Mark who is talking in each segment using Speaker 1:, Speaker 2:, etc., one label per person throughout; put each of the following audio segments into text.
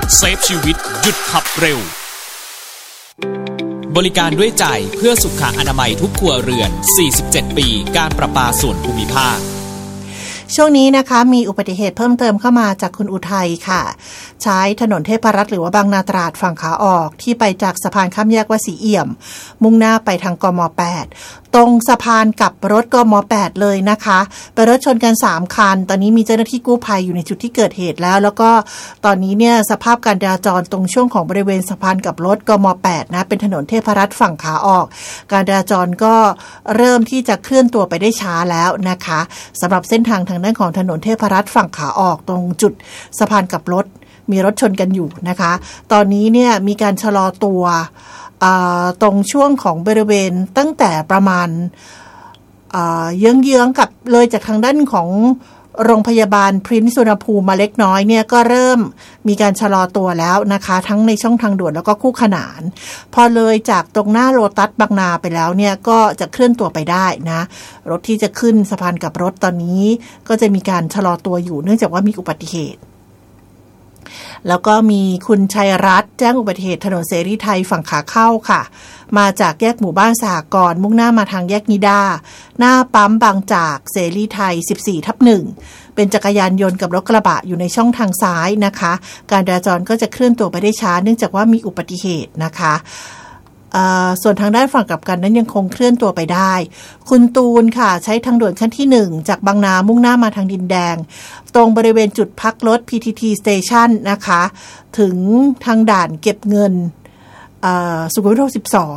Speaker 1: เซฟชีวิตหยุดขับเร็วบริการด้วยใจเพื่อสุขอนามัยทุกครัวเรือน47ปีการประปาส่วนภูมิภาค
Speaker 2: ช่วงนี้นะคะมีอุบัติเหตุเพิ่มเติมเข้ามาจากคุณอุทัยค่ะใช้ถนนเทพรัตน์หรือว่าบางนาตราดฝั่งขาออกที่ไปจากสะพานข้ามแยกวัดศรีเอี่ยมมุ่งหน้าไปทางกม8ตรงสะพานกับรถกม8เลยนะคะไปรถชนกัน3คันตอนนี้มีเจ้าหน้าที่กู้ภัยอยู่ในจุดที่เกิดเหตุแล้วก็ตอนนี้เนี่ยสภาพการจราจรตรงช่วงของบริเวณสะพานกับรถกม8นะเป็นถนนเทพรัตน์ฝั่งขาออกการจราจรก็เริ่มที่จะเคลื่อนตัวไปได้ช้าแล้วนะคะสำหรับเส้นทางด้านของถนนเทพรัตน์ฝั่งขาออกตรงจุดสะพานกับรถมีรถชนกันอยู่นะคะตอนนี้เนี่ยมีการชะลอตัวตรงช่วงของบริเวณตั้งแต่ประมาณเยื้องๆกับเลยจากทางด้านของโรงพยาบาลพรินซ์สุวรรณภูมิมาเล็กน้อยเนี่ยก็เริ่มมีการชะลอตัวแล้วนะคะทั้งในช่องทางด่วนแล้วก็คู่ขนานพอเลยจากตรงหน้าโลตัสบางนาไปแล้วเนี่ยก็จะเคลื่อนตัวไปได้นะรถที่จะขึ้นสะพานกับรถตอนนี้ก็จะมีการชะลอตัวอยู่เนื่องจากว่ามีอุบัติเหตุแล้วก็มีคุณชัยรัตน์แจ้งอุบัติเหตุถนนเสรีไทยฝั่งขาเข้าค่ะมาจากแยกหมู่บ้านสหกรณ์มุ่งหน้ามาทางแยกนิดาหน้าปั๊มบางจากเสรีไทย 14/1 เป็นจักรยานยนต์กับรถกระบะอยู่ในช่องทางซ้ายนะคะการจราจรก็จะเคลื่อนตัวไปได้ช้าเนื่องจากว่ามีอุบัติเหตุนะคะส่วนทางด้านฝั่งกลับกันนั้นยังคงเคลื่อนตัวไปได้คุณตูนค่ะใช้ทางด่วนขั้นที่1จากบางนามุ่งหน้ามาทางดินแดงตรงบริเวณจุดพักรถ PTT Station นะคะถึงทางด่านเก็บเงินสุขุมวิท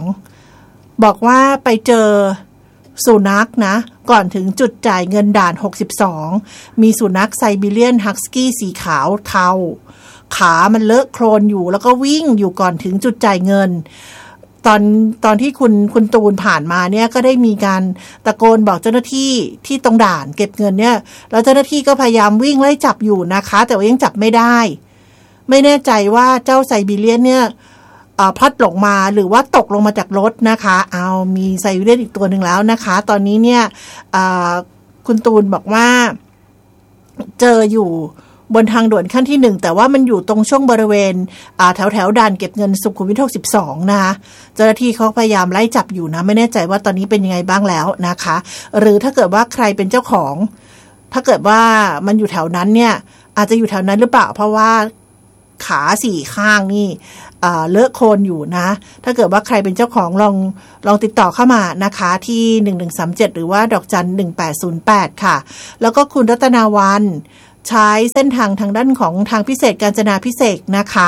Speaker 2: 62บอกว่าไปเจอสุนัขนะก่อนถึงจุดจ่ายเงินด่าน62มีสุนัขไซบีเรียนฮัสกี้สีขาวเทาขามันเลอะโคลนอยู่แล้วก็วิ่งอยู่ก่อนถึงจุดจ่ายเงินตอนที่คุณตูนผ่านมาเนี่ยก็ได้มีการตะโกนบอกเจ้าหน้าที่ที่ตรงด่านเก็บเงินเนี่ยแล้วเจ้าหน้าที่ก็พยายามวิ่งไล่จับอยู่นะคะแต่ว่ายังจับไม่ได้ไม่แน่ใจว่าเจ้าไซบีเรียนเนี่ยพลัดหลงมาหรือว่าตกลงมาจากรถนะคะมีไซบีเรียนอีกตัวหนึ่งแล้วนะคะตอนนี้เนี่ยคุณตูนบอกว่าเจออยู่บนทางด่วนขั้นที่1แต่ว่ามันอยู่ตรงช่วงบริเวณแถวด่านเก็บเงินสุขุมวิท62นะคะเจ้าหน้าที่เขาพยายามไล่จับอยู่นะไม่แน่ใจว่าตอนนี้เป็นยังไงบ้างแล้วนะคะหรือถ้าเกิดว่าใครเป็นเจ้าของถ้าเกิดว่ามันอยู่แถวนั้นเนี่ยอาจจะอยู่แถวนั้นหรือเปล่าเพราะว่าขา4ข้างนี่เลอะโคลนอยู่นะถ้าเกิดว่าใครเป็นเจ้าของลองติดต่อเข้ามานะคะที่1137หรือว่าดอกจัน1808ค่ะแล้วก็คุณรัตนาวันใช้เส้นทางด้านของทางพิเศษกาญจนาพิเศษนะคะ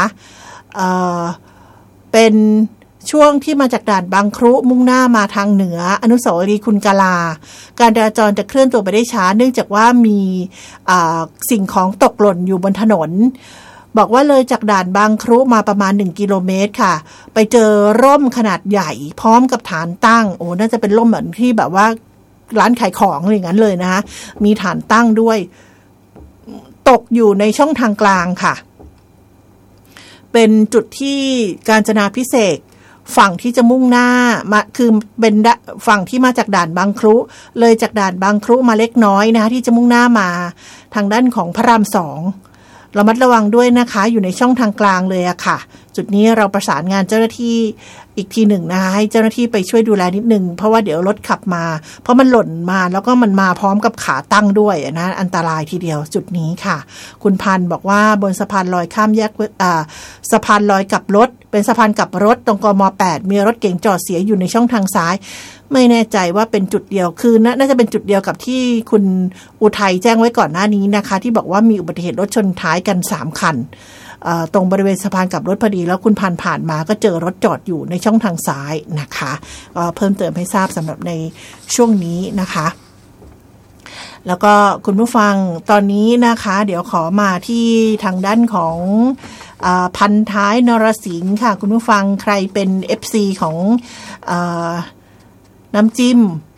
Speaker 2: เป็นช่วงที่มาจากด่านบางครุมุ่งหน้ามาทางเหนืออนุสาวรีย์คุณกาลาการจราจรจะเคลื่อนตัวไปได้ช้าเนื่องจากว่ามีสิ่งของตกหล่นอยู่บนถนนบอกว่าเลยจากด่านบางครุมาประมาณ1กิโลเมตรค่ะไปเจอร่มขนาดใหญ่พร้อมกับฐานตั้งน่าจะเป็นร่มเหมือนที่แบบว่าร้านขายของอะไรอย่างนั้นเลยนะคะมีฐานตั้งด้วยตกอยู่ในช่องทางกลางค่ะเป็นจุดที่กาญจนาภิเษกฝั่งที่จะมุ่งหน้ามาคือเป็นฝั่งที่มาจากด่านบางครุเลยจากด่านบางครุมาเล็กน้อยนะคะที่จะมุ่งหน้ามาทางด้านของพระราม2ระมัดระวังด้วยนะคะอยู่ในช่องทางกลางเลยอะค่ะจุดนี้เราประสานงานเจ้าหน้าที่อีกทีหนึ่งนะคะให้เจ้าหน้าที่ไปช่วยดูแลนิดนึงเพราะว่าเดี๋ยวรถขับมาเพราะมันหล่นมาแล้วก็มันมาพร้อมกับขาตั้งด้วยนะอันตรายทีเดียวจุดนี้ค่ะคุณพันธ์บอกว่าบนสะพานลอยข้ามแยกสะพานลอยกับรถเป็นสะพานกับรถตรงกม8มีรถเก๋งจอดเสียอยู่ในช่องทางซ้ายไม่แน่ใจว่าเป็นจุดเดียวคือน่าจะเป็นจุดเดียวกับที่คุณอุทัยแจ้งไว้ก่อนหน้านี้นะคะที่บอกว่ามีอุบัติเหตุรถชนท้ายกัน3คันตรงบริเวณสะพานกับรถพอดีแล้วคุณผ่านมาก็เจอรถจอดอยู่ในช่องทางซ้ายนะคะเพิ่มเติมให้ทราบสำหรับในช่วงนี้นะคะแล้วก็คุณผู้ฟังตอนนี้นะคะเดี๋ยวขอมาที่ทางด้านของพันท้ายนรสิงห์ค่ะคุณผู้ฟังใครเป็น FC ของน้ำจิ้ม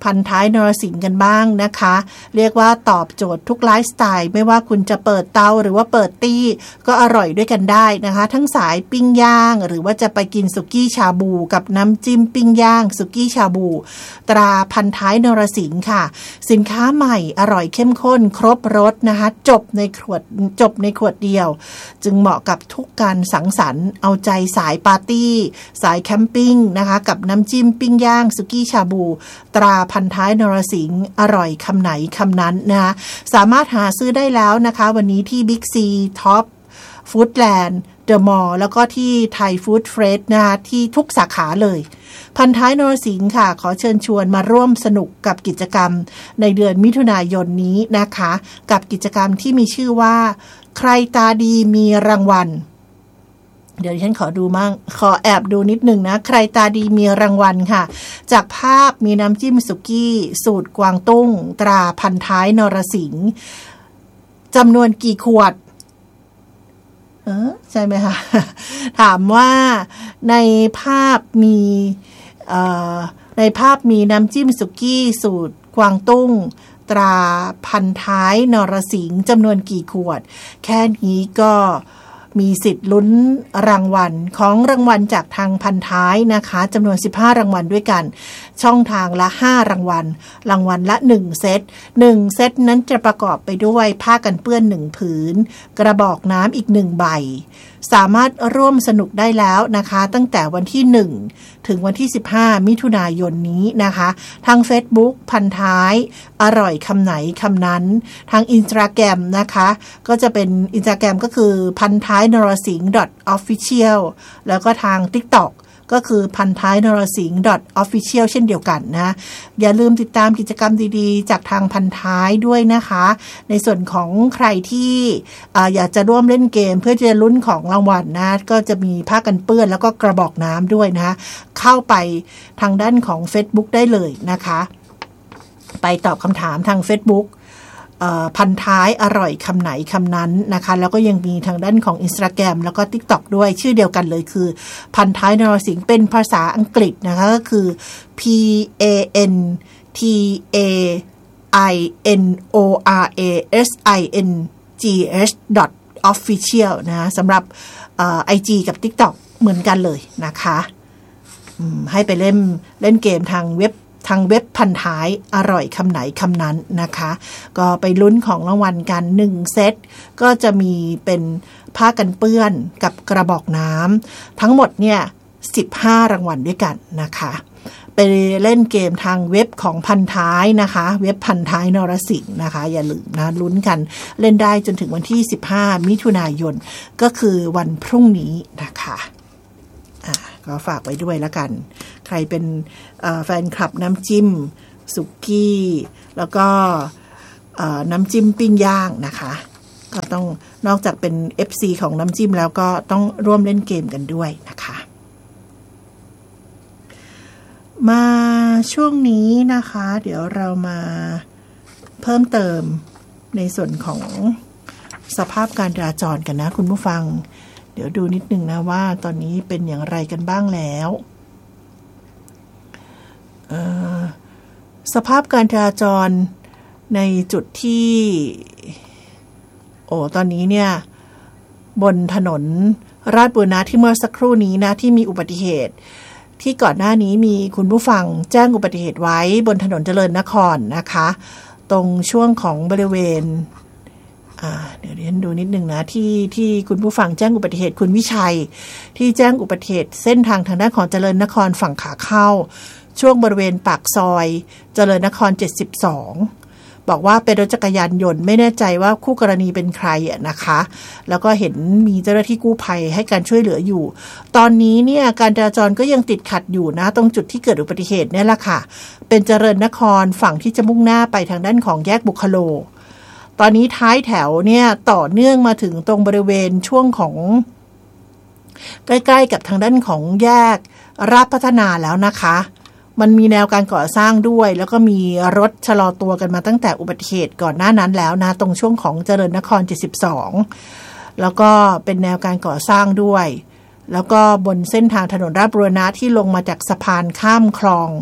Speaker 2: พันท้ายนรสิงห์กันบ้างนะคะเรียกว่าตอบโจทย์ทุกไลฟ์สไตล์ไม่ว่าคุณจะเปิดเตาหรือว่าเปิดตี้ก็อร่อยด้วยกันได้นะคะทั้งสายปิ้งย่างหรือว่าจะไปกินสุกี้ชาบูกับน้ำจิ้มปิ้งย่างสุกี้ชาบูตราพันท้ายนรสิงห์ค่ะสินค้าใหม่อร่อยเข้มข้นครบรสนะคะจบในขวดเดียวจึงเหมาะกับทุกการสังสรรค์เอาใจสายปาร์ตี้สายแคมปิ้งนะคะกับน้ำจิ้มปิ้งย่างสุกี้ชาบูตราพันท้ายนรสิงห์อร่อยคำไหนคำนั้นนะคะสามารถหาซื้อได้แล้วนะคะวันนี้ที่ Big C Top Foodland The Mall แล้วก็ที่ไทยฟู้ดเฟรชนะคะที่ทุกสาขาเลยพันท้ายนรสิงห์ค่ะขอเชิญชวนมาร่วมสนุกกับกิจกรรมในเดือนมิถุนายนนี้นะคะกับกิจกรรมที่มีชื่อว่าใครตาดีมีรางวัลเดี๋ยวฉันขอแอบดูนิดนึงนะใครตาดีมีรางวัลค่ะจากภาพมีน้ำจิ้มสุกี้สูตรกวางตุ้งตราพันท้ายนรสิงห์จำนวนกี่ขวดใช่ไหมคะถามว่าในภาพมีน้ำจิ้มสุกี้สูตรกวางตุ้งตราพันท้ายนรสิงห์จำนวนกี่ขวดแค่นี้ก็มีสิทธิ์ลุ้นรางวัลของรางวัลจากทางพันท้ายนะคะจำนวน15รางวัลด้วยกันช่องทางละ5รางวัลรางวัลละ1เซต1เซตนั้นจะประกอบไปด้วยผ้ากันเปื้อน1ผืนกระบอกน้ำอีก1ใบสามารถร่วมสนุกได้แล้วนะคะตั้งแต่วันที่1ถึงวันที่15มิถุนายนนี้นะคะทาง Facebook พันท้ายอร่อยคำไหนคำนั้นทาง Instagram นะคะก็จะเป็น Instagram ก็คือพันท้ายนรสิงห์ .official แล้วก็ทาง TikTokก็คือพันท้ายนรสิงห์ .official เช่นเดียวกันนะอย่าลืมติดตามกิจกรรมดีๆจากทางพันท้ายด้วยนะคะในส่วนของใครที่อยากจะร่วมเล่นเกมเพื่อจะลุ้นของรางวัลนะก็จะมีผ้ากันเปื้อนแล้วก็กระบอกน้ำด้วยนะเข้าไปทางด้านของ Facebook ได้เลยนะคะไปตอบคำถามทาง Facebookพันท้ายอร่อยคำไหนคำนั้นนะคะแล้วก็ยังมีทางด้านของ Instagram แล้วก็ TikTok ด้วยชื่อเดียวกันเลยคือพันท้ายนรสิงห์เป็นภาษาอังกฤษนะคะก็คือ PANTAINORASINGH.official นะสำหรับIG กับ TikTok เหมือนกันเลยนะคะให้ไปเล่นเกมทางเว็บพันท้ายอร่อยคำไหนคำนั้นนะคะก็ไปลุ้นของรางวัลกัน1เซตก็จะมีเป็นผ้ากันเปื้อนกับกระบอกน้ำทั้งหมดเนี่ย15รางวัลด้วยกันนะคะไปเล่นเกมทางเว็บของพันท้ายนะคะเว็บพันท้ายนรสิงห์นะคะอย่าลืมนะลุ้นกันเล่นได้จนถึงวันที่15มิถุนายนก็คือวันพรุ่งนี้นะคะก็ฝากไว้ด้วยแล้วกันใครเป็นแฟนคลับน้ำจิ้มสุกี้แล้วก็น้ำจิ้มปิ้งย่างนะคะก็ต้องนอกจากเป็น FC ของน้ำจิ้มแล้วก็ต้องร่วมเล่นเกมกันด้วยนะคะมาช่วงนี้นะคะเดี๋ยวเรามาเพิ่มเติมในส่วนของสภาพการจราจรกันนะคุณผู้ฟังเดี๋ยวดูนิดนึงนะว่าตอนนี้เป็นอย่างไรกันบ้างแล้วสภาพการจราจรในจุดที่ตอนนี้เนี่ยบนถนนราชบุรณะที่เมื่อสักครู่นี้นะที่มีอุบัติเหตุที่ก่อนหน้านี้มีคุณผู้ฟังแจ้งอุบัติเหตุไว้บนถนนเจริญนครนะคะตรงช่วงของบริเวณเดี๋ยวเรียนดูนิดนึงนะที่คุณผู้ฟังแจ้งอุบัติเหตุคุณวิชัยที่แจ้งอุบัติเหตุเส้นทางด้านของเจริญนครฝั่งขาเข้าช่วงบริเวณปากซอยเจริญนคร72บอกว่าเป็นรถจักรยานยนต์ไม่แน่ใจว่าคู่กรณีเป็นใครนะคะแล้วก็เห็นมีเจ้าหน้าที่กู้ภัยให้การช่วยเหลืออยู่ตอนนี้เนี่ยการจราจรก็ยังติดขัดอยู่นะตรงจุดที่เกิดอุบัติเหตุเนี่ยแหละค่ะเป็นเจริญนครฝั่งที่จะมุ่งหน้าไปทางด้านของแยกบุคโลตอนนี้ท้ายแถวเนี่ยต่อเนื่องมาถึงตรงบริเวณช่วงของใกล้ๆกับทางด้านของแยกราชพัฒนาแล้วนะคะมันมีแนวการก่อสร้างด้วยแล้วก็มีรถชะลอตัวกันมาตั้งแต่อุบัติเหตุก่อนหน้านั้นแล้วนะตรงช่วงของเจริญนคร72แล้วก็เป็นแนวการก่อสร้างด้วยแล้วก็บนเส้นทางถนนราชบุรณะที่ลงมาจากสะพานข้ามคลอง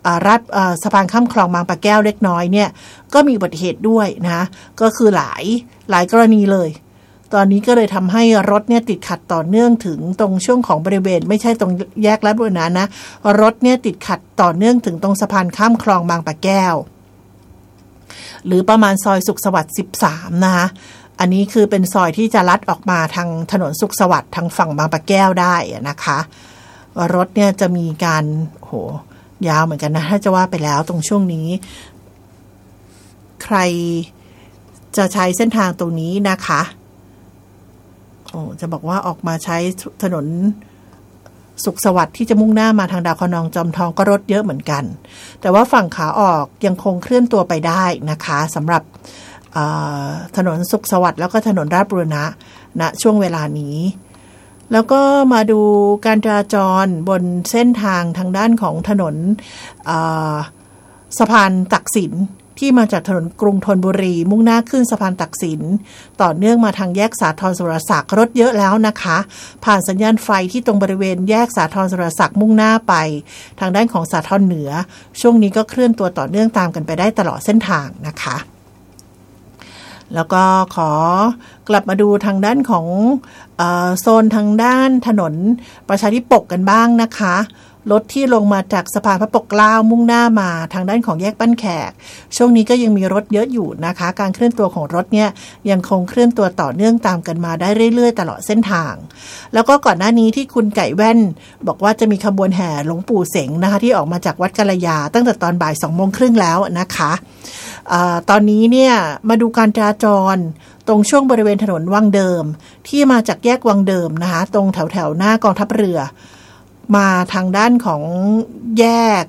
Speaker 2: สะพานข้ามคลองบางปะแก้วเล็กน้อยเนี่ยก็มีอุบัติเหตุด้วยนะก็คือหลายกรณีเลยตอนนี้ก็เลยทำให้รถเนี่ยติดขัดต่อเนื่องถึงตรงช่วงของบริเวณไม่ใช่ตรงแยกลาดบุรณะนะรถเนี่ยติดขัดต่อเนื่องถึงตรงสะพานข้ามคลองบางปะแก้วหรือประมาณซอยสุขสวัสดิ์13นะคะอันนี้คือเป็นซอยที่จะลัดออกมาทางถนนสุขสวัสดิ์ทางฝั่งบางปะแก้วได้นะคะรถเนี่ยจะมีการยาวเหมือนกันนะถ้าจะว่าไปแล้วตรงช่วงนี้ใครจะใช้เส้นทางตรงนี้นะคะจะบอกว่าออกมาใช้ถนนสุขสวัสดิ์ที่จะมุ่งหน้ามาทางดาวคะนองจอมทองก็รถเยอะเหมือนกันแต่ว่าฝั่งขาออกยังคงเคลื่อนตัวไปได้นะคะสำหรับถนนสุขสวัสดิ์แล้วก็ถนนราชบุรณะณช่วงเวลานี้แล้วก็มาดูการจราจรบนเส้นทางทางด้านของถนนสะพานตักสินที่มาจากถนนกรุงธนบุรีมุ่งหน้าขึ้นสะพานตักสินต่อเนื่องมาทางแยกสาทรสุรศักดิ์รถเยอะแล้วนะคะผ่านสัญญาณไฟที่ตรงบริเวณแยกสาทรสุรศักดิ์มุ่งหน้าไปทางด้านของสาทรเหนือช่วงนี้ก็เคลื่อนตัวต่อเนื่องตามกันไปได้ตลอดเส้นทางนะคะแล้วก็ขอกลับมาดูทางด้านของโซนทางด้านถนนประชาธิปกกันบ้างนะคะรถที่ลงมาจากสะพานพระปกเกล้ามุ่งหน้ามาทางด้านของแยกบ้านแขกช่วงนี้ก็ยังมีรถเยอะอยู่นะคะการเคลื่อนตัวของรถเนี่ยยังคงเคลื่อนตัวต่อเนื่องตามกันมาได้เรื่อยๆตลอดเส้นทางแล้วก็ก่อนหน้านี้ที่คุณไก่แว่นบอกว่าจะมีขบวนแห่หลวงปู่เสงนะคะที่ออกมาจากวัดกัลยาตั้งแต่ตอนบ่าย 2:30 แล้วนะคะตอนนี้เนี่ยมาดูการจราจรตรงช่วงบริเวณถนนวังเดิมที่มาจากแยกวังเดิมนะคะตรงแถวหน้ากองทัพเรือมาทางด้านของแยก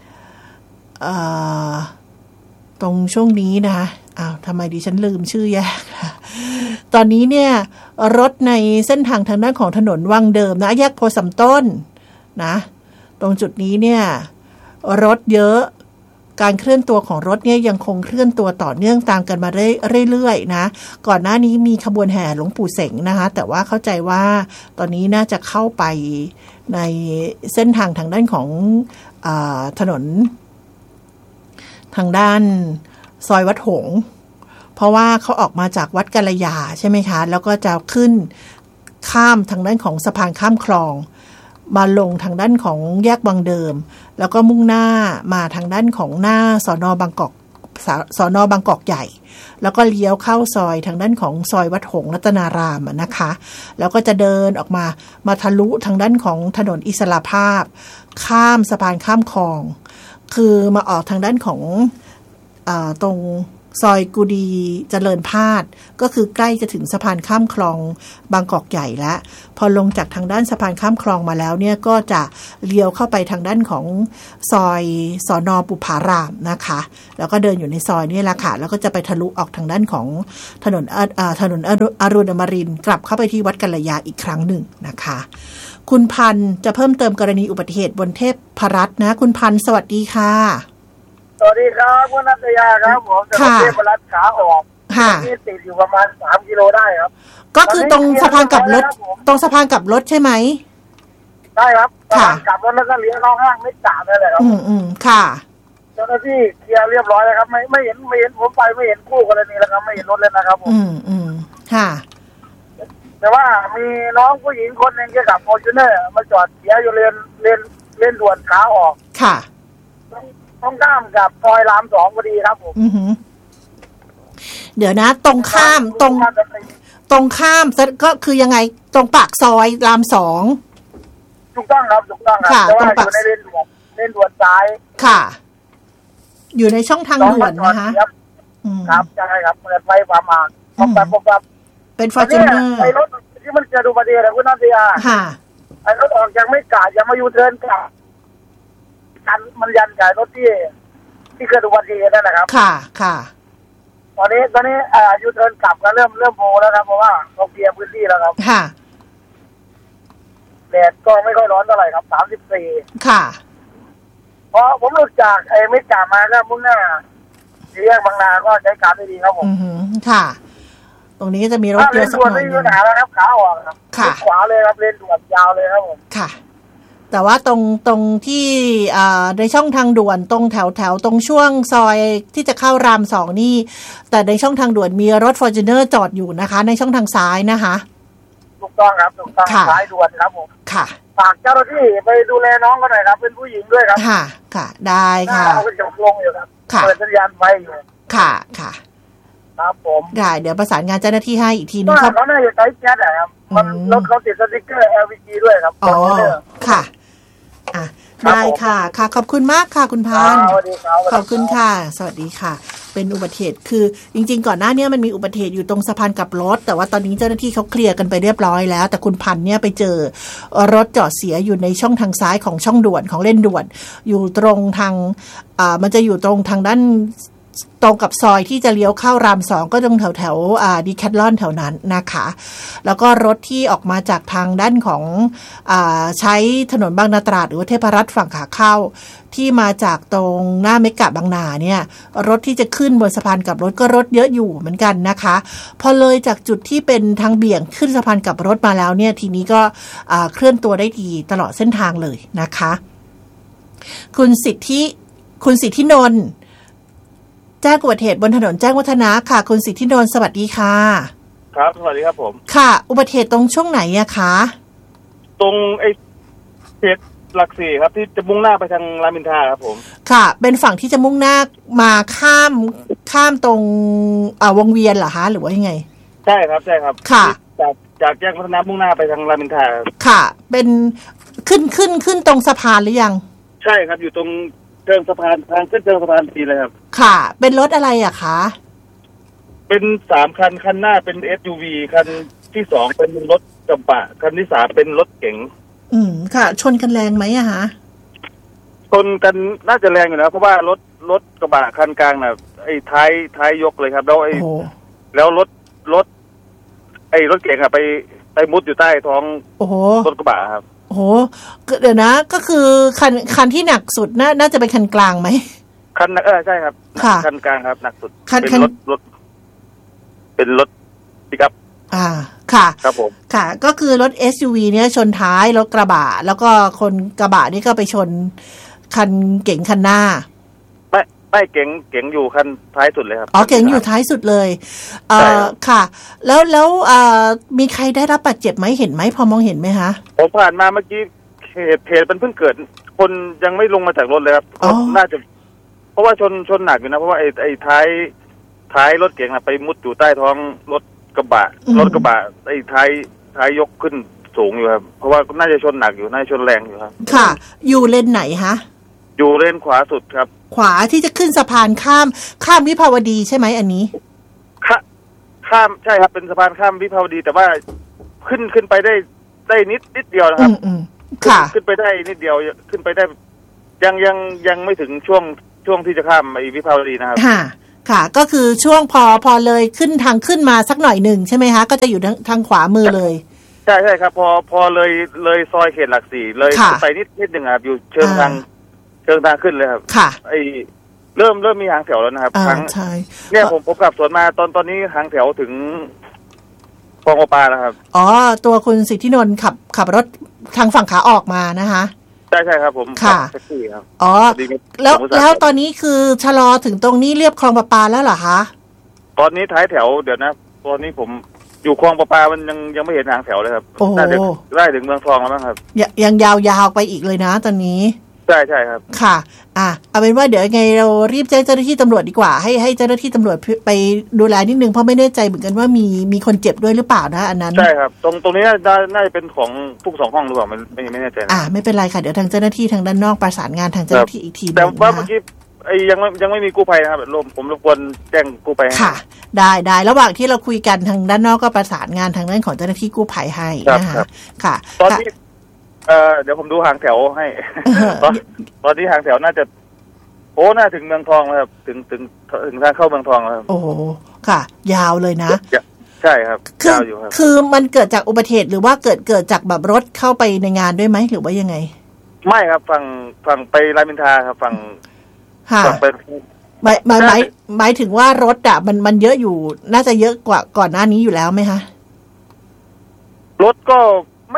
Speaker 2: ตรงช่วงนี้นะคะทำไมดิฉันลืมชื่อแยกตอนนี้เนี่ยรถในเส้นทางทางด้านของถนนวังเดิมนะแยกโพธิ์สำต้นนะตรงจุดนี้เนี่ยรถเยอะการเคลื่อนตัวของรถเนี่ยยังคงเคลื่อนตัวต่อเนื่องตามกันมาเรื่อยๆนะก่อนหน้านี้มีขบวนแห่หลวงปู่เสงนะคะแต่ว่าเข้าใจว่าตอนนี้น่าจะเข้าไปในเส้นทางด้านของถนนทางด้านซอยวัดหงส์เพราะว่าเขาออกมาจากวัดกัลยาใช่ไหมคะแล้วก็จะขึ้นข้ามทางด้านของสะพานข้ามคลองมาลงทางด้านของแยกบางเดิมแล้วก็มุ่งหน้ามาทางด้านของหน้าสน.บางกอกใหญ่แล้วก็เลี้ยวเข้าซอยทางด้านของซอยวัดหงส์รัตนารามนะคะแล้วก็จะเดินออกมาทะลุทางด้านของถนนอิสระภาพข้ามสะพานข้ามคลองคือมาออกทางด้านของตรงซอยกุดีเจริญพาสก็คือใกล้จะถึงสะพานข้ามคลองบางกอกใหญ่แล้วพอลงจากทางด้านสะพานข้ามคลองมาแล้วเนี่ยก็จะเลี้ยวเข้าไปทางด้านของซอยสน.ปุภารามนะคะแล้วก็เดินอยู่ในซอยนี่แหละค่ะแล้วก็จะไปทะลุออกทางด้านของถนนอรุณอมรินทร์กลับเข้าไปที่วัดกัลยาอีกครั้งหนึ่งนะคะคุณพันธ์จะเพิ่มเติมกรณีอุบัติเหตุบนเทพรัตน์นะคุณพันธ์สวัสดีค่ะ
Speaker 3: สวัสดีครับคุณนัทยาครับผมจากเทพรัตน์ขาออกที่ติดอยู่ประมาณ3 กิโลได้ครับ
Speaker 2: ก็คือตรงสะพานกลับรถใช่ไหม
Speaker 3: ได้ครับสะพานกลับรถแล้วก็เลี้ยวเข้าห้างไม่จ่าเลยแหละครับ
Speaker 2: ค่ะ
Speaker 3: เจ้าหน้าที่เคลียร์เรียบร้อยแล้วครับไม่เห็นผมไปไม่เห็นคู่กรณีแล้วครับไม่เห็นรถเลยนะครับผม
Speaker 2: ค่ะ
Speaker 3: แต่ว่ามีน้องผู้หญิงคนนึงที่ขับฟอร์จูเนอร์มาจอดเสียอยู่เลนด่วนขาออก
Speaker 2: ค่ะ
Speaker 3: ต้องข้ามกับซอยราม2พอดีครับผม
Speaker 2: เดี๋ยวนะตรงข้ามก็คือยังไงตรงปากซอยราม2
Speaker 3: ถูกต้องครับแต่ว่าอยู่ในเลนด่วนซ้าย
Speaker 2: ค่ะอยู่ในช่องทางด่วนนะคะ
Speaker 3: ครับใช่ครับเปิดไฟฟ้ามาปั๊บ
Speaker 2: เป็นฟอร์จูเนอร์
Speaker 3: ไอ้รถที่มันเกิดอุบัติเหตุคุณนัทยา
Speaker 2: ค่ะ
Speaker 3: ไอ้รถออกยังไม่กะยังมายูเทิร์นกะมันยันกับรถที่เกิดอุบัติเหตุนั่นนะครับ
Speaker 2: ค่ะ
Speaker 3: ตอนนี้ยูเทิร์นกลับกันเริ่มโผล่แล้วครับเพราะว่าเขาเคลียร์พื้นที่แล้วครับ
Speaker 2: ค่ะ
Speaker 3: แดดก็ไม่ค่อยร้อนเท่าไหร่ครับ34
Speaker 2: ค่ะ
Speaker 3: เพราะผมหลุดจากไอ้ไม่กลับมาก็มุ่งหน้าแยกบางนาก็ใช้การได้ดีครับผม
Speaker 2: ค่ะตรงนี้ก็จะมีรถเยอะสักหน่อยนึง
Speaker 3: ไม่มีปัญหาแล้วครับขาออกครับขวาเลยครับเลนด่วนยาวเลยครับผม
Speaker 2: ค่ะแต่ว่าตรงที่ในช่องทางด่วนตรงแถวตรงช่วงซอยที่จะเข้าราม2นี่แต่ในช่องทางด่วนมีรถ Fortuner จอดอยู่นะคะในช่องทางซ้ายนะคะ
Speaker 3: ถูกต้องครับถูกต้องซ้ายด่วนครับผม
Speaker 2: ค่ะ
Speaker 3: ฝากเจ้าหน้าที่ไปดูแลน้องกันหน่อยครับเป็นผู้หญิงด้วยครับ
Speaker 2: ค่ะค่ะได้ค่ะ
Speaker 3: เราเป็นจบลงอยู่ครับเปิดสัญญาณไฟอยู่
Speaker 2: ค่ะค่ะ
Speaker 3: ครับผม
Speaker 2: ได้เดี๋ยวประสานงานเจ้าหน้าที่ให้อีกทีนึง
Speaker 3: ครับเขาน่าจะใช้แก๊สครับมันรถเขาติดสติ๊กเกอร์ LPG ด้วยครับ
Speaker 2: อ๋อค่ะได้ค่ะค่ะขอบคุณมากค่ะคุณพันธ์ขอบคุณค่ะสวัสดีค่ะเป็นอุบัติเหตุคือจริงๆก่อนหน้านี้มันมีอุบัติเหตุอยู่ตรงสะพานกลับรถแต่ว่าตอนนี้เจ้าหน้าที่เขาเคลียร์กันไปเรียบร้อยแล้วแต่คุณพันธ์เนี่ยไปเจอรถจอดเสียอยู่ในช่องทางซ้ายของช่องด่วนของเลนด่วนอยู่ตรงทางมันจะอยู่ตรงทางด้านตรงกับซอยที่จะเลี้ยวเข้าราม2ก็ตรงแถวดีแคทลอนแถวนั้นนะคะแล้วก็รถที่ออกมาจากทางด้านของใช้ถนนบางนาตราดหรือว่าเทพรัตน์ฝั่งขาเข้าที่มาจากตรงหน้าเมกะบางนาเนี่ยรถที่จะขึ้นบนสะพานกลับรถก็รถเยอะอยู่เหมือนกันนะคะพอเลยจากจุดที่เป็นทางเบี่ยงขึ้นสะพานกลับรถมาแล้วเนี่ยทีนี้ก็เคลื่อนตัวได้ดีตลอดเส้นทางเลยนะคะคุณสิทธินนท์แจ้งอุบัติเหตุบนถนนแจ้งวัฒนะค่ะคุณสิทธินนท์สวัสดีค่ะ
Speaker 4: ครับสวัสดีครับผม
Speaker 2: ค่ะอุบัติเหตุตรงช่วงไหนอะคะ
Speaker 4: ตรงเขตหลักสี่ครับที่จะมุ่งหน้าไปทางรามอินทราครับผม
Speaker 2: ค่ะเป็นฝั่งที่จะมุ่งหน้ามาข้ามตรงวงเวียนเหรอคะหรือว่ายังไง
Speaker 4: ใช่ครับ
Speaker 2: ค่ะ
Speaker 4: จากแจ้งวัฒนะมุ่งหน้าไปทางรามอินทรา
Speaker 2: ค่ะเป็นขึ้นตรงสะพานหรือยัง
Speaker 4: ใช่ครับอยู่ตรงเชิงสะพานทางขึ้นเชิงสะพานทีเลยครับ
Speaker 2: ค่ะเป็นรถอะไรอะคะ
Speaker 4: เป็น3คันหน้าเป็น SUV คันที่2เป็นรถกระบะคันที่3เป็นรถเก๋ง
Speaker 2: ค่ะชนกันแรงไหมอะคะ
Speaker 4: ชนกันน่าจะแรงอยู่นะเพราะว่ารถกระบะคันกลางน่ะไอ้ท้ายยกเลยครับแล้วรถเก๋งอะไปมุดอยู่ใต้ท้องรถกระบะครับ
Speaker 2: โอ้โหเดี๋ยวนะก็คือคันที่หนักสุดน่าจะเป็นคันกลางไหม
Speaker 4: คันใช่ครับคันกลางครับหนักสุดเป็นรถปิกอัพ
Speaker 2: ค่ะ
Speaker 4: ครับผม
Speaker 2: ค่ะก็คือรถ SUV เนี่ยชนท้ายรถกระบะแล้วก็คนกระบะนี่ก็ไปชนคันเก๋งคันหน้า
Speaker 4: ไม่เก๋งอยู่คันท้ายสุดเลยครับ
Speaker 2: อ๋อเก๋งอยู่ท้ายสุดเลยค่ะแล้วมีใครได้รับบาดเจ็บไหมเห็นไหมพอมองเห็นไหมคะ
Speaker 4: ผมผ่านมาเมื่อกี้เหตุมันเพิ่งเกิดคนยังไม่ลงมาจากรถเลยครับน่าจะเพราะว่าชนหนักอยู่นะเพราะว่าไอ้ท้ายรถเก๋งไปมุดอยู่ใต้ท้องรถกระบะไอ้ท้ายยกขึ้นสูงอยู่ครับเพราะว่าน่าจะชนหนักอยู่น่าจะชนแรงอยู่ครับ
Speaker 2: ค่ะอยู่เลนไหนคะ
Speaker 4: อยู่เลนขวาสุดครับ
Speaker 2: ขวาที่จะขึ้นสะพานข้ามวิภาวดีใช่ไหมอันนี้
Speaker 4: ข้ามใช่ครับเป็นสะพานข้ามวิภาวดีแต่ว่าขึ้นไปได้นิดเดียวนะครับ
Speaker 2: ค่ะ
Speaker 4: ขึ้นไปได้นิดเดียวขึ้นไปได้ยังไม่ถึงช่วงที่จะข้ามไอ้วิภาวดีนะครับ
Speaker 2: ค่ะก็คือช่วงพอเลยขึ้นมาสักหน่อยหนึ่งใช่ไหมคะก็จะอยู่ทางขวามือเลย
Speaker 4: ใช่ครับพอเลยซอยเขตหลักสี่เลยขึ้นไปนิดนึงครับอยู่เชิงทางขึ้นเลยครับ
Speaker 2: ค่ะ
Speaker 4: ไอ้เริ่มมีหางแถวแล้วนะครับ
Speaker 2: ใช่
Speaker 4: เนี่ยผมขับสวนมาตอนนี้หางแถวถึงคลองปลาแล้วครับ
Speaker 2: อ๋อตัวคุณสิทธินนท์ขับรถทางฝั่งขาออกมานะคะ
Speaker 4: ใช่ครับผม
Speaker 2: ค่ะอ๋อแล้วตอนนี้คือชะลอถึงตรงนี้เรียบคลองปลาแล้วเหรอคะ
Speaker 4: ตอนนี้ท้ายแถวเดี๋ยวนะตอนนี้ผมอยู่คลองปลามันยังไม่เห็นทางแถวเลยครับน่าจะได้ถึงเมืองทองแล้วมั้งครับ
Speaker 2: ยังยาวไปอีกเลยนะตอนนี้
Speaker 4: ใช่ครับ
Speaker 2: ค่ะเอาเป็นว่าเดี๋ยวไงเรารีบแจ้งเจ้าหน้าที่ตำรวจดีกว่าให้เจ้าหน้าที่ตำรวจไปดูแลนิดนึงเพราะไม่แน่ใจเหมือนกันว่ามีคนเจ็บด้วยหรือเปล่านะอันนั้น
Speaker 4: ใช่ครับตรงนี้น่าจะเป็นของทุก2ห้องหรือเปล่าไม่แน่ใจ
Speaker 2: ไม่เป็นไรค่ะเดี๋ยวทางเจ้าหน้าที่ทางด้านนอกประสานงานทางเจ้าหน้าที่อีกที
Speaker 4: แต่ว่าเมื่อกี้ยังไม่มีกู้ภัยนะครับผมรบกวนแจ้งกู้ภัย
Speaker 2: ค่ะได้ระหว่างที่เราคุยกันทางด้านนอกก็ประสานงานทางด้านของเจ้าหน้าที่กู้ภัยให้นะคะค่ะ
Speaker 4: ตอนนี้เดี๋ยวผมดูหางแถวให้ตอนนี้หางแถวน่าจะน่าถึงเมืองทองแล้วครับถึงทางเข้าเมืองทองแล้วครับ
Speaker 2: โอ้ค่ะยาวเลยนะ
Speaker 4: ใช่ครับยาวอยู่ครับ
Speaker 2: คือมันเกิดจากอุบัติเหตุหรือว่าเกิดจากแบบรถเข้าไปในงานด้วยไหมหรือว่ายังไง
Speaker 4: ไม่ครับฝั่งไปรามอินทราครับฝั่ง
Speaker 2: ไปหมายถึงว่ารถมันเยอะอยู่น่าจะเยอะกว่าก่อนหน้านี้อยู่แล้วไหมคะ
Speaker 4: รถก็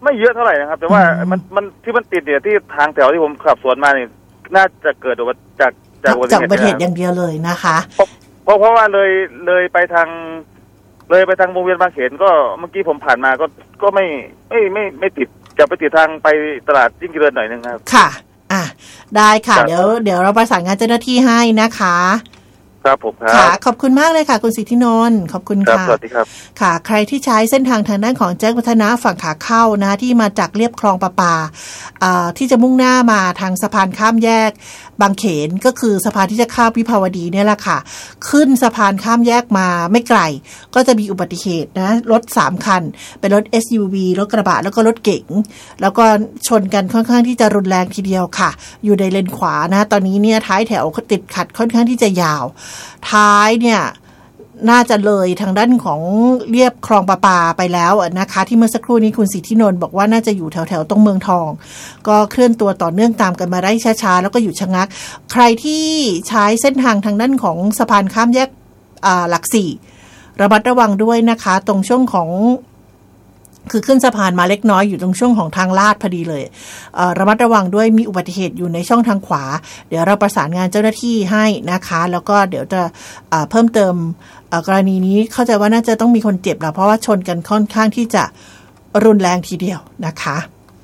Speaker 4: ไม่เยอะเท่าไหร่นะครับแต่ว่ามันที่มันติดเนี่ยที่ทางแถวที่ผมขับสวนมาเนี่ยน่าจะเกิดจากอุบัติเหตุ
Speaker 2: อย่างเดียวเลยนะคะ
Speaker 4: เพราะว่าเลยไปทางวงเวียนบางเขนก็เมื่อกี้ผมผ่านมาก็ไม่ติดจะไปติดทางไปตลาดยิ่งเจริญหน่อยนึงครับ
Speaker 2: ค่ะได้ค่ะเดี๋ยวเราประสานงานเจ้าหน้าที่ให้นะคะ
Speaker 4: ครับผมครับ
Speaker 2: ค่ะขอบคุณมากเลยค่ะคุณสิทธินนท์ขอบคุณค่ะ
Speaker 4: สวัสดีครับ
Speaker 2: ค่ะใครที่ใช้เส้นทางด้านของแจ้งวัฒนะฝั่งขาเข้านะที่มาจากเลียบคลองประปาที่จะมุ่งหน้ามาทางสะพานข้ามแยกบางเขนก็คือสะพานที่จะข้ามวิภาวดีเนี่ยแหละค่ะขึ้นสะพานข้ามแยกมาไม่ไกลก็จะมีอุบัติเหตุนะรถ3คันเป็นรถ SUV รถกระบะแล้วก็รถเก๋งแล้วก็ชนกันค่อนข้างที่จะรุนแรงทีเดียวค่ะอยู่ในเลนขวานะตอนนี้เนี่ยท้ายแถวติดขัดค่อนข้างที่จะยาวท้ายเนี่ยน่าจะเลยทางด้านของเรียบคลองประปาไปแล้วนะคะที่เมื่อสักครู่นี้คุณสิทธินนท์บอกว่าน่าจะอยู่แถวๆตรงเมืองทองก็เคลื่อนตัวต่อเนื่องตามกันมาได้ช้าๆแล้วก็หยุดชะงักใครที่ใช้เส้นทางด้านของสะพานข้ามแยกหลัก4ระมัดระวังด้วยนะคะตรงช่วงของคือขึ้นสะพานมาเล็กน้อยอยู่ตรงช่วงของทางลาดพอดีเลยระมัดระวังด้วยมีอุบัติเหตุอยู่ในช่องทางขวาเดี๋ยวเราประสานงานเจ้าหน้าที่ให้นะคะแล้วก็เดี๋ยวจะเพิ่มเติมกรณีนี้เข้าใจว่าน่าจะต้องมีคนเจ็บแล้วเพราะว่าชนกันค่อนข้างที่จะรุนแรงทีเดียวนะคะ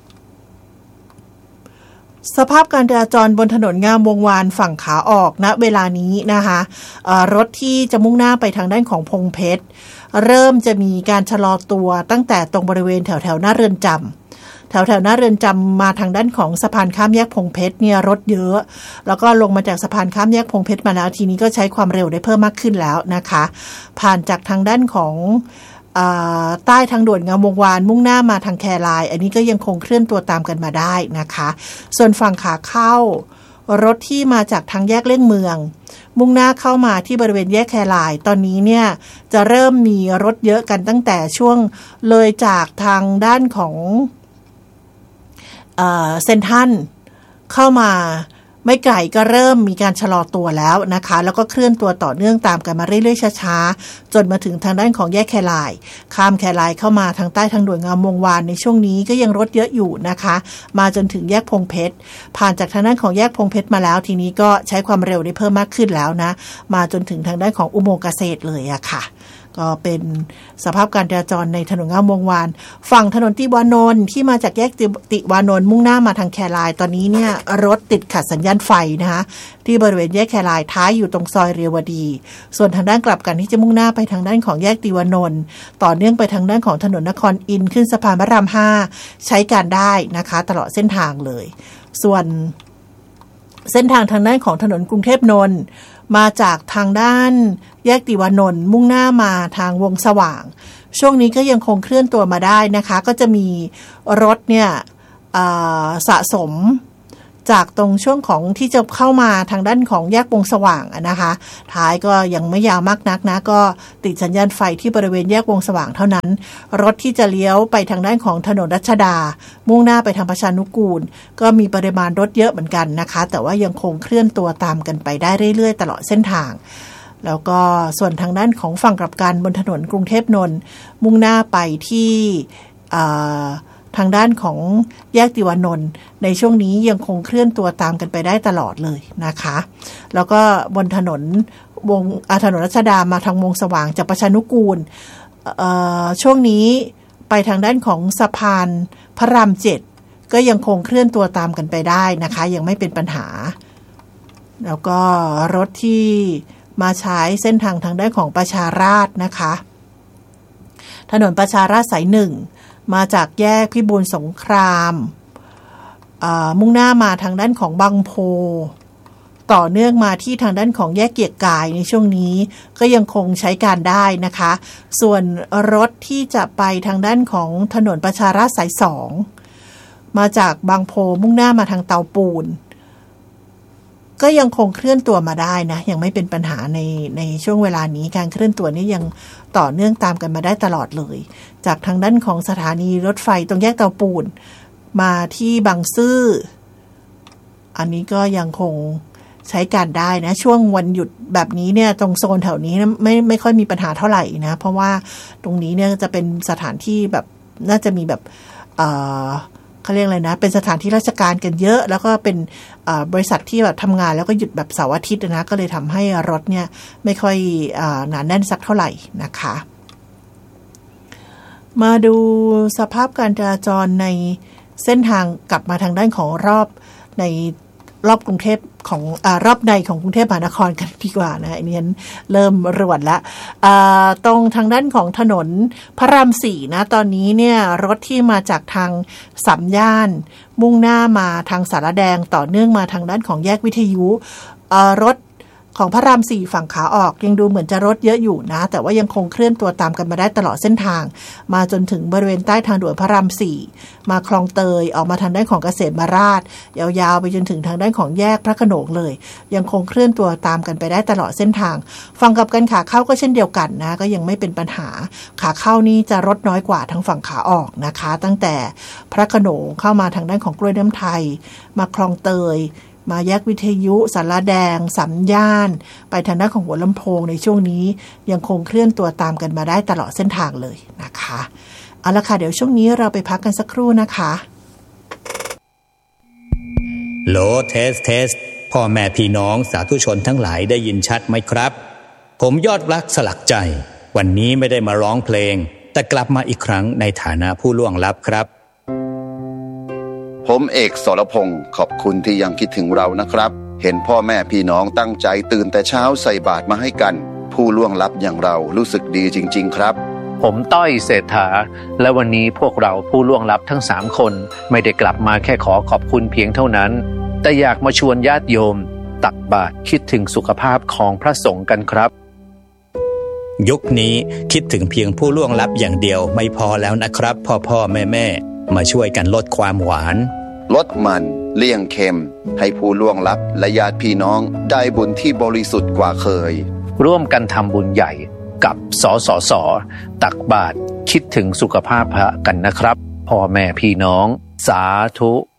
Speaker 2: สภาพการจราจรบนถนนงามวงวานฝั่งขาออกณเวลานี้นะคะรถที่จะมุ่งหน้าไปทางด้านของพงเพชรเริ่มจะมีการชะลอตัวตั้งแต่ตรงบริเวณแถวหน้าเรือนจำแถวหน้าเรือนจำมาทางด้านของสะพานข้ามแยกพงเพชรเนี่ยรถเยอะแล้วก็ลงมาจากสะพานข้ามแยกพงเพชรมาแล้วทีนี้ก็ใช้ความเร็วได้เพิ่มมากขึ้นแล้วนะคะผ่านจากทางด้านของใต้ทางด่วนงามวงวานมุ่งหน้ามาทางแครายอันนี้ก็ยังคงเคลื่อนตัวตามกันมาได้นะคะส่วนฝั่งขาเข้ารถที่มาจากทางแยกเลี่ยงเมืองมุ่งหน้าเข้ามาที่บริเวณแยกแครายตอนนี้เนี่ยจะเริ่มมีรถเยอะกันตั้งแต่ช่วงเลยจากทางด้านของเซ็นทรัลเข้ามาไม่ไกลก็เริ่มมีการชะลอตัวแล้วนะคะแล้วก็เคลื่อนตัวต่อเนื่องตามกันมาเรื่อยๆช้าๆจนมาถึงทางด้านของแยกแครายข้ามแครายเข้ามาทางใต้ทางด่วนงามวงวานในช่วงนี้ก็ยังรถเยอะอยู่นะคะมาจนถึงแยกพงเพชรผ่านจากทางด้านของแยกพงเพชรมาแล้วทีนี้ก็ใช้ความเร็วได้เพิ่มมากขึ้นแล้วนะมาจนถึงทางด้านของอุโมงค์เกษตรเลยอะค่ะก็เป็นสภาพการจราจรในถนนงามวงวานฝั่งถนนติวานนท์ที่มาจากแยกติวานนท์มุ่งหน้ามาทางแครายตอนนี้เนี่ยรถติดขัดสัญญาณไฟนะคะที่บริเวณแยกแครายท้ายอยู่ตรงซอยเรียวดีส่วนทางด้านกลับกันที่จะมุ่งหน้าไปทางด้านของแยกติวานนท์ต่อเนื่องไปทางด้านของถนนนครอินทร์ขึ้นสะพานพระราม5ใช้การได้นะคะตลอดเส้นทางเลยส่วนเส้นทางด้านของถนนกรุงเทพนนท์มาจากทางด้านแยกติวานนท์มุ่งหน้ามาทางวงสว่างช่วงนี้ก็ยังคงเคลื่อนตัวมาได้นะคะก็จะมีรถเนี่ยสะสมจากตรงช่วงของที่จะเข้ามาทางด้านของแยกวงสว่างนะคะท้ายก็ยังไม่ยาวมากนักนะก็ติดสัญญาณไฟที่บริเวณแยกวงสว่างเท่านั้นรถที่จะเลี้ยวไปทางด้านของถนนรัชดามุ่งหน้าไปทางประชานุกูลก็มีปริมาณรถเยอะเหมือนกันนะคะแต่ว่ายังคงเคลื่อนตัวตามกันไปได้เรื่อยๆตลอดเส้นทางแล้วก็ส่วนทางด้านของฝั่งกลับกันบนถนนกรุงเทพนนท์มุ่งหน้าไปที่ทางด้านของแยกติวานนท์ในช่วงนี้ยังคงเคลื่อนตัวตามกันไปได้ตลอดเลยนะคะแล้วก็บนถนนรัชดามาทางวงสว่างจากประชานุกูลช่วงนี้ไปทางด้านของสะพานพระราม7ก็ยังคงเคลื่อนตัวตามกันไปได้นะคะยังไม่เป็นปัญหาแล้วก็รถที่มาใช้เส้นทางด้านของประชาราษฎร์นะคะถนนประชาราษฎร์สาย1มาจากแยกพิบูลสงครามมุ่งหน้ามาทางด้านของบางโพต่อเนื่องมาที่ทางด้านของแยกเกียรติกายในช่วงนี้ก็ยังคงใช้การได้นะคะส่วนรถที่จะไปทางด้านของถนนประชาราษฎร์สาย2มาจากบางโพมุ่งหน้ามาทางเตาปูนก็ยังคงเคลื่อนตัวมาได้นะยังไม่เป็นปัญหาในช่วงเวลานี้การเคลื่อนตัวนี้ยังต่อเนื่องตามกันมาได้ตลอดเลยจากทางด้านของสถานีรถไฟตรงแยกเตาปูนมาที่บางซื่ออันนี้ก็ยังคงใช้การได้นะช่วงวันหยุดแบบนี้เนี่ยตรงโซนแถวนี้ไม่ค่อยมีปัญหาเท่าไหร่นะเพราะว่าตรงนี้เนี่ยจะเป็นสถานที่แบบน่าจะมีแบบเขาเรียกอะไรนะเป็นสถานที่ราชการกันเยอะแล้วก็เป็นบริษัทที่แบบทำงานแล้วก็หยุดแบบเสาร์อาทิตย์นะก็เลยทำให้รถเนี่ยไม่ค่อยหนาแน่นสักเท่าไหร่นะคะมาดูสภาพการจราจรในเส้นทางกลับมาทางด้านของรอบกรุงเทพของรอบในของกรุงเทพมหานครกันดีกว่านะอันนี้เริ่มรวนละตรงทางด้านของถนนพระราม4นะตอนนี้เนี่ยรถที่มาจากทางสามย่านมุ่งหน้ามาทางสารแดงต่อเนื่องมาทางด้านของแยกวิทยุรถของพระราม4ฝั่งขาออกยังดูเหมือนจะรถเยอะอยู่นะแต่ว่ายังคงเคลื่อนตัวตามกันมาได้ตลอดเส้นทางมาจนถึงบริเวณใต้ทางด่วนพระราม4มาคลองเตยออกมาทางด้านของเกษมราษฎร์ยาวๆไปจนถึงทางด้านของแยกพระโขนงเลยยังคงเคลื่อนตัวตามกันไปได้ตลอดเส้นทางฝั่งกลับกันขาเข้าก็เช่นเดียวกันนะก็ยังไม่เป็นปัญหาขาเข้านี่จะรถน้อยกว่าทางฝั่งขาออกนะคะตั้งแต่พระโขนงเข้ามาทางด้านของกล้วยน้ำไทยมาคลองเตยมาแยกวิทยุสารแดงสามย่านไปทางด้านของหัวลำโพงในช่วงนี้ยังคงเคลื่อนตัวตามกันมาได้ตลอดเส้นทางเลยนะคะเอาละค่ะเดี๋ยวช่วงนี้เราไปพักกันสักครู่นะคะ
Speaker 5: โหลเทสพ่อแม่พี่น้องสาธุชนทั้งหลายได้ยินชัดไหมครับผมยอดรักสลักใจวันนี้ไม่ได้มาร้องเพลงแต่กลับมาอีกครั้งในฐานะผู้ล่วงลับครับ
Speaker 6: ผมเอกสรพงศ์ขอบคุณที่ยังคิดถึงเรานะครับเห็นพ่อแม่พี่น้องตั้งใจตื่นแต่เช้าใส่บาตรมาให้กันผู้ล่วงลับอย่างเรารู้สึกดีจริงๆครับ
Speaker 7: ผมต้อยเศรษฐาและวันนี้พวกเราผู้ล่วงลับทั้ง3คนไม่ได้กลับมาแค่ขอขอบคุณเพียงเท่านั้นแต่อยากมาชวนญาติโยมตักบาตรคิดถึงสุขภาพของพระสงฆ์กันครับ
Speaker 5: ยุคนี้คิดถึงเพียงผู้ล่วงลับอย่างเดียวไม่พอแล้วนะครับพ่อแม่มาช่วยกันลดความหวาน
Speaker 6: ลดมันเลี่ยงเค็มให้ผู้ล่วงลับและญาติพี่น้องได้บุญที่บริสุทธิ์กว่าเคย
Speaker 7: ร่วมกันทำบุญใหญ่กับสสตักบาตรคิดถึงสุขภาพพระกันนะครับพ่อแม่พี่น้องสาธุ